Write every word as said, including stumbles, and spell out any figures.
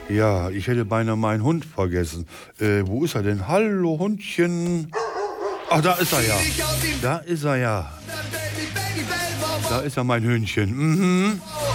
Ja, ich hätte beinahe meinen Hund vergessen. Äh, wo ist er denn? Hallo, Hundchen. Ach, da ist er ja. Da ist er ja. Da ist er, mein Hündchen. Mhm.